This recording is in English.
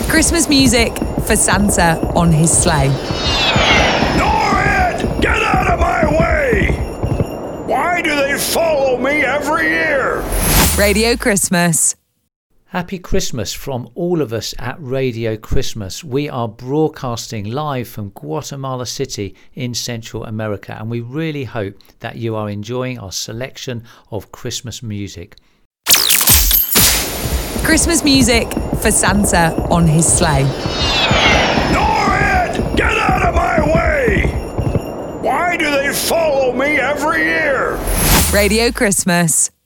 Christmas music for Santa on his sleigh. Norrid! Get out of my way! Why do they follow me every year? Radio Christmas. Happy Christmas from all of us at Radio Christmas. We are broadcasting live from Guatemala City in Central America, and we really hope that you are enjoying our selection of Christmas music. Christmas music for Santa on his sleigh. Norrid! Get out of my way! Why do they follow me every year? Radio Christmas.